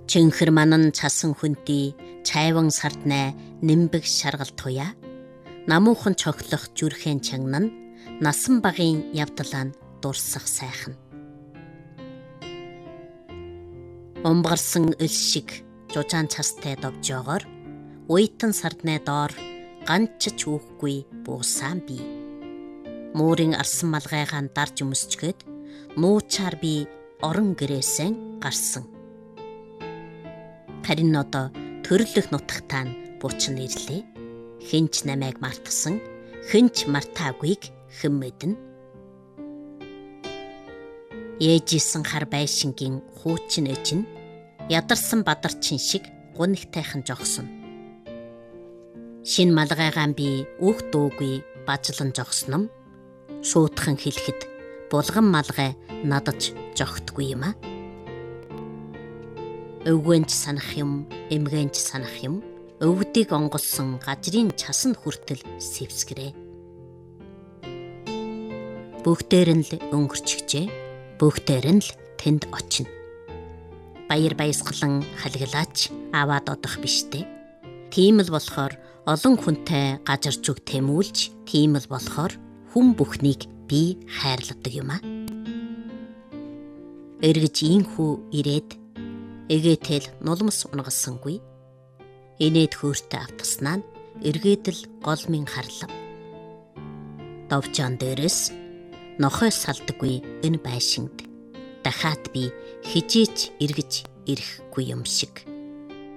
Чинхэр манан цасан хүнти чайван сарднай нимбэг шаргал туя. Намуухан чоглох зүрхэн чанган насан багын явдалаан дурсах сайхан. Умгарсан ил шиг жужаан цастай довжоогоор уйтан сарднай доор ганчч үүхгүй буусан би. Муурын арсан малгайгаан дарж өмсчгээд нуучаар би орон гэрээсэн гарсан. Харин одоо төрлөх нутагтаа буучин ирлээ. Хинч намайг мартсан, хинч мартаагүйг хэн мэднэ. Ээжисэн хар байшингийн хуучин эжин ядарсан бадарчин шиг гунигтайхан жогсон. Шин малгайгаан би үх дуугүй бажлан жогсном. Шуутхан хэлэхэд булган малгай надаж жогтгүй юм а. Өвгөнч санах юм, эмгэнч санах юм. Өвгдийг онгосон гажрын часан хүртэл сэвсгэрээ. Бүгдээр нь л өнгөрчихжээ. Бүгдээр нь л тэнд очино. Баяр баясгалан халиглаач аваад одох биштэй. Тийм л болохоор олон хүнтэй гажарч үг тэмүүлж, тийм л болохоор хүн бүхнийг би хайрладаг юм а. Эргэж ийхүү ирээд эгээтэл нулимс унагсангүй. Инээд хөөртэй автаснаа эргээд л голмын харлав. Довжоон дээрээс нохой салдаггүй энэ байшинд дахиад би хижээч эргэж ирэхгүй юм шиг.